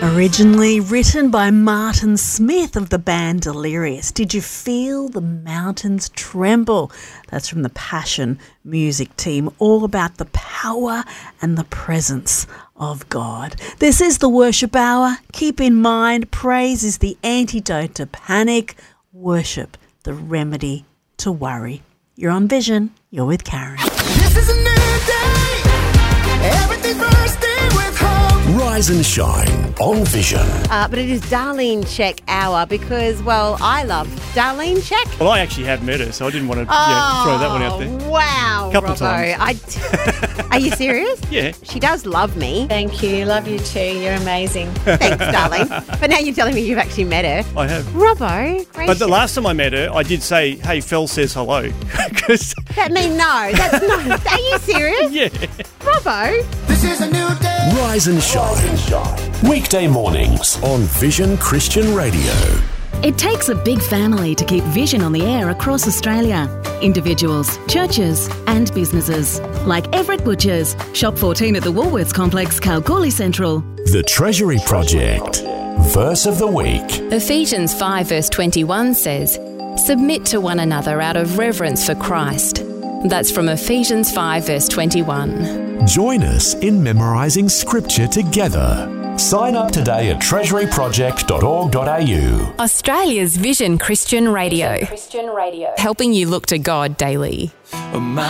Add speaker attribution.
Speaker 1: Originally written by Martin Smith of the band Delirious. Did you feel the mountains tremble? That's from the Passion Music team, all about the power and the presence of God. This is the Worship Hour. Keep in mind, praise is the antidote to panic, worship the remedy to worry. You're on Vision. You're with Karen.
Speaker 2: This is a new day. Everything bursting with hope.
Speaker 3: Rise and shine on Vision.
Speaker 4: But it is Darlene Check hour because, well, I love Darlene Check.
Speaker 5: Well, I actually have met her, so I didn't want to throw that one out there.
Speaker 4: Wow,
Speaker 5: Couple
Speaker 4: Robbo.
Speaker 5: times.
Speaker 4: Are you serious?
Speaker 5: Yeah.
Speaker 4: She does love me.
Speaker 6: Thank you. Love you too. You're amazing.
Speaker 4: Thanks, darling. But now you're telling me you've actually met her.
Speaker 5: I have.
Speaker 4: Robbo, gracious.
Speaker 5: But the last time I met her, I did say, hey, Phil says hello. 'Cause
Speaker 4: That means no. That's not. Are you serious?
Speaker 5: yeah.
Speaker 4: Robbo.
Speaker 2: This is a new day.
Speaker 3: Rise and shine. Weekday mornings on Vision Christian Radio.
Speaker 7: It takes a big family to keep Vision on the air across Australia. Individuals, churches and businesses. Like Everett Butchers, Shop 14 at the Woolworths Complex, Kalgoorlie Central.
Speaker 3: The Treasury Project. Verse of the week.
Speaker 8: Ephesians 5 verse 21 says, "Submit to one another out of reverence for Christ." That's from Ephesians 5 verse 21.
Speaker 3: Join us in memorising scripture together. Sign up today at treasuryproject.org.au.
Speaker 8: Australia's Vision Christian Radio. Helping you look to God daily.